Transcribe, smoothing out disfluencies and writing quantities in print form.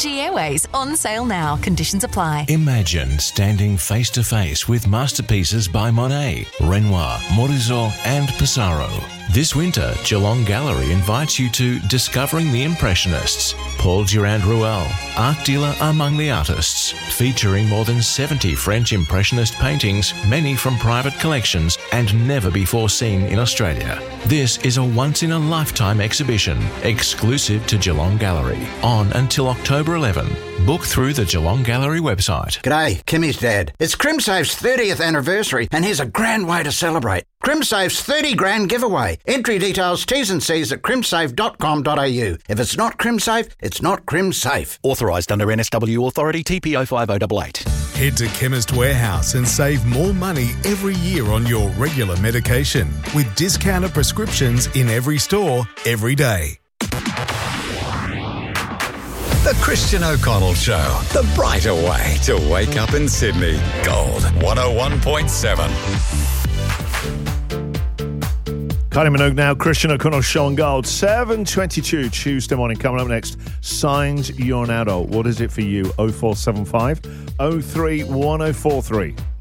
Fiji Airways, on sale now. Conditions apply. Imagine standing face to face with masterpieces by Monet, Renoir, Morizot and Pissarro. This winter, Geelong Gallery invites you to Discovering the Impressionists, Paul Durand-Ruel, art dealer among the artists, featuring more than 70 French Impressionist paintings, many from private collections and never before seen in Australia. This is a once-in-a-lifetime exhibition, exclusive to Geelong Gallery, on until October 11. Book through the Geelong Gallery website. G'day, Kimmy's dad. It's CrimSafe's 30th anniversary, and here's a grand way to celebrate. CrimSafe's 30 grand giveaway. Entry details, T's and C's at crimsafe.com.au. If it's not CrimSafe, it's not CrimSafe. Authorised under NSW Authority TPO 5088. Head to Chemist Warehouse and save more money every year on your regular medication with discounted prescriptions in every store, every day. The Christian O'Connell Show, the brighter way to wake up in Sydney. Gold 101.7. Kylie Minogue now, Christian O'Connell Show on Gold, 7:22 Tuesday morning. Coming up next, Signs You're an Adult. What is it for you? 0475 03 1043.